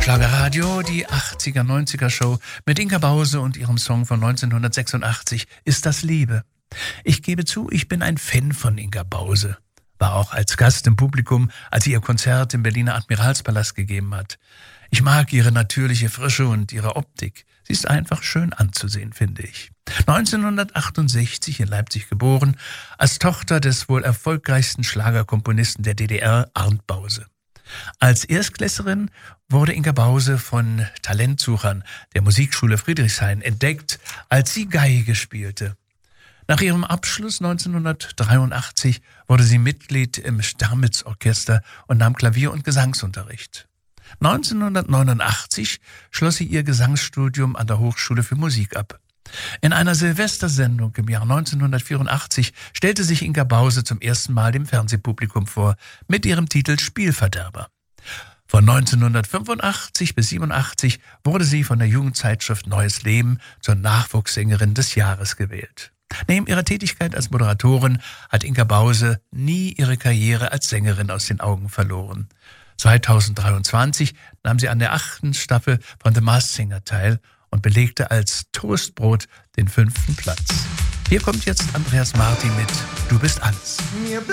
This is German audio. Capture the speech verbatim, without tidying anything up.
Schlagerradio, die achtziger, neunziger Show mit Inka Bause und ihrem Song von neunzehnhundertsechsundachtzig, Ist das Liebe? Ich gebe zu, ich bin ein Fan von Inka Bause. War auch als Gast im Publikum, als sie ihr Konzert im Berliner Admiralspalast gegeben hat. Ich mag ihre natürliche Frische und ihre Optik. Sie ist einfach schön anzusehen, finde ich. neunzehnhundertachtundsechzig in Leipzig geboren, als Tochter des wohl erfolgreichsten Schlagerkomponisten der D D R, Arndt Bause. Als Erstklässlerin wurde Inka Bause von Talentsuchern der Musikschule Friedrichshain entdeckt, als sie Geige spielte. Nach ihrem Abschluss neunzehnhundertdreiundachtzig wurde sie Mitglied im Stärmitz-Orchester und nahm Klavier- und Gesangsunterricht. neunzehnhundertneunundachtzig schloss sie ihr Gesangsstudium an der Hochschule für Musik ab. In einer Silvestersendung im Jahr neunzehnhundertvierundachtzig stellte sich Inka Bause zum ersten Mal dem Fernsehpublikum vor, mit ihrem Titel Spielverderber. Von neunzehnhundertfünfundachtzig bis siebenundachtzig wurde sie von der Jugendzeitschrift Neues Leben zur Nachwuchssängerin des Jahres gewählt. Neben ihrer Tätigkeit als Moderatorin hat Inka Bause nie ihre Karriere als Sängerin aus den Augen verloren. zweitausenddreiundzwanzig nahm sie an der achten Staffel von The Masked Singer teil und belegte als Toastbrot den fünften Platz. Hier kommt jetzt Andreas Martin mit Du bist alles.